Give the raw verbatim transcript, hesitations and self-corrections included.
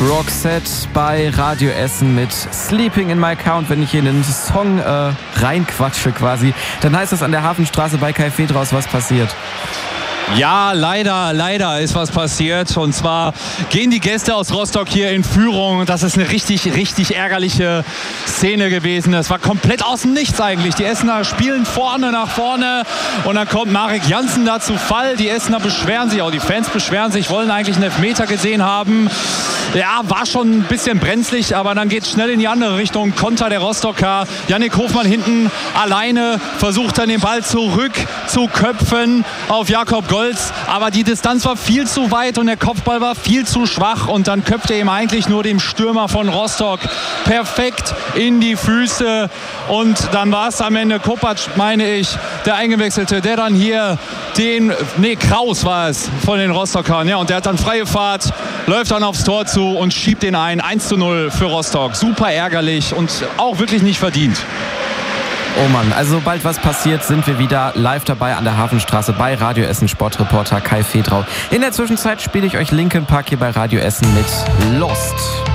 Roxette bei Radio Essen mit Sleeping in My Car. Und wenn ich hier in den Song äh, reinquatsche quasi, dann heißt das an der Hafenstraße bei Kai Fedraus was passiert. Ja, leider, leider ist was passiert. Und zwar gehen die Gäste aus Rostock hier in Führung. Das ist eine richtig, richtig ärgerliche Szene gewesen. Das war komplett aus dem Nichts eigentlich. Die Essener spielen vorne nach vorne und dann kommt Marek Janssen da zu Fall. Die Essener beschweren sich, auch die Fans beschweren sich, wollen eigentlich einen Elfmeter gesehen haben. Ja, war schon ein bisschen brenzlig, aber dann geht es schnell in die andere Richtung. Konter der Rostocker. Yannick Hofmann hinten alleine versucht dann den Ball zurück zu köpfen auf Jakob Golz, aber die Distanz war viel zu weit und der Kopfball war viel zu schwach und dann köpft er ihm eigentlich nur dem Stürmer von Rostock perfekt in die Füße und dann war es am Ende Kopac, meine ich, der Eingewechselte, der dann hier den, nee, Kraus war es von den Rostockern, ja, und der hat dann freie Fahrt, läuft dann aufs Tor zu und schiebt den ein, eins zu null für Rostock, super ärgerlich und auch wirklich nicht verdient. Oh Mann, also sobald was passiert, sind wir wieder live dabei an der Hafenstraße bei Radio Essen. Sportreporter Kai Fedrau. In der Zwischenzeit spiele ich euch Linkin Park hier bei Radio Essen mit Lost.